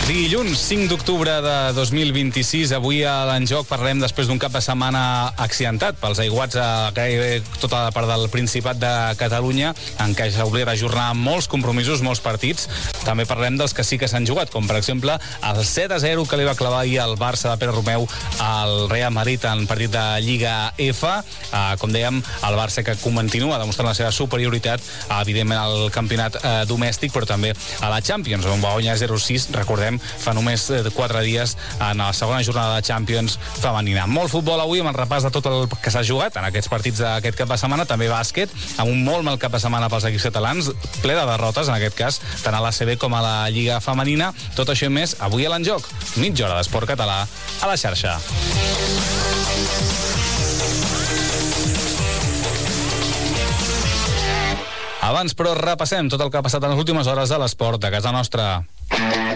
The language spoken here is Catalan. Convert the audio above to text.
Dilluns 5 d'octubre de 2026, avui a l'Enjoc parlarem després d'un cap de setmana accidentat pels aiguats a gairebé tota la part del Principat de Catalunya, en què s'hauria d'ajornar molts compromisos, molts partits. També parlarem dels que sí que s'han jugat, com per exemple el 7-0 que li va clavar ahir el Barça de Pere Romeu al Real Madrid en partit de Lliga F. Com dèiem, el Barça que continua demostrant la seva superioritat, evidentment al campionat domèstic, però també a la Champions, on va guanyar 0-6, recordem, fa només 4 dies en la segona jornada de Champions femenina. Molt futbol avui amb el repàs de tot el que s'ha jugat en aquests partits d'aquest cap de setmana, també bàsquet, amb un molt mal cap de setmana pels equips catalans, ple de derrotes, en aquest cas, tant a l'ACB com a la Lliga femenina. Tot això i més, avui a l'Enjoc, mitja hora d'esport català a la xarxa. Abans, però, repassem tot el que ha passat en les últimes hores de l'esport de casa nostra.